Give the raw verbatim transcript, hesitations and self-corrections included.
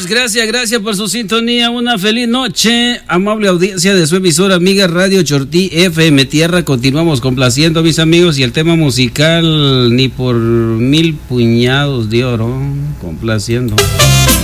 Gracias, gracias, gracias por su sintonía. Una feliz noche, amable audiencia de su emisora amiga Radio Chortí F M Tierra. Continuamos complaciendo, mis amigos, y el tema musical ni por mil puñados de oro, complaciendo.